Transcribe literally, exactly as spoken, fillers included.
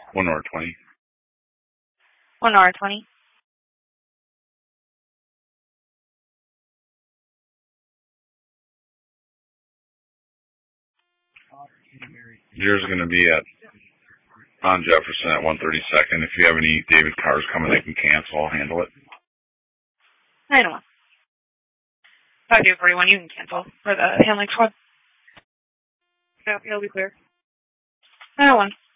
One R twenty. One R twenty. Yours going to be at on Jefferson at one thirty-second. If you have any David cars coming, they can cancel. I'll handle it. I don't know. If I do forty-one, you can cancel for the handling squad. Yeah, it'll be clear. I don't want.